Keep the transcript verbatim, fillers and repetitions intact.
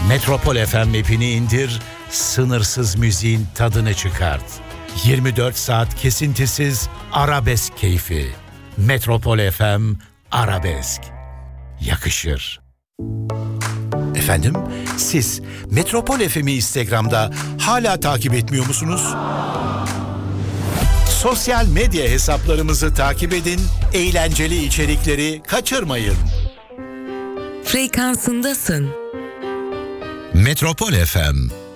Metropol F M app'ini indir, sınırsız müziğin tadını çıkart. yirmi dört saat kesintisiz arabesk keyfi. Metropol F M Arabesk. Yakışır. Efendim, siz Metropol F M'i Instagram'da hala takip etmiyor musunuz? Sosyal medya hesaplarımızı takip edin, eğlenceli içerikleri kaçırmayın. Frekansındasın. Metropol F M